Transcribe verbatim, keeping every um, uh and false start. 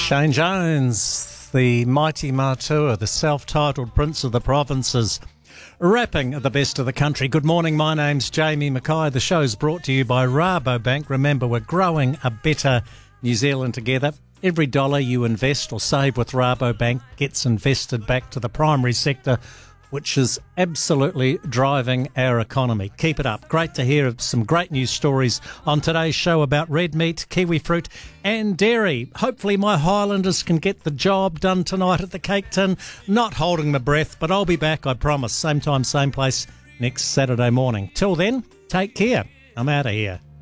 Shane Jones, the mighty Matua, the self-titled Prince of the Provinces, rapping the best of the country. Good morning, my name's Jamie Mackay. The show's brought to you by Rabobank. Remember, we're growing a better New Zealand together. Every dollar you invest or save with Rabobank gets invested back to the primary sector, which is absolutely driving our economy. Keep it up. Great to hear some great news stories on today's show about red meat, kiwi fruit and dairy. Hopefully my Highlanders can get the job done tonight at the Cake Tin. Not holding my breath, but I'll be back, I promise. Same time, same place next Saturday morning. Till then, take care. I'm out of here.